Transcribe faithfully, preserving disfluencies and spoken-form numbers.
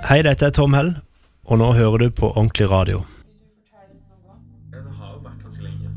Hei, dette er Tom Hell, og nå hører du på Ordentlig Radio. Ja, det har jo vært ganske lenge.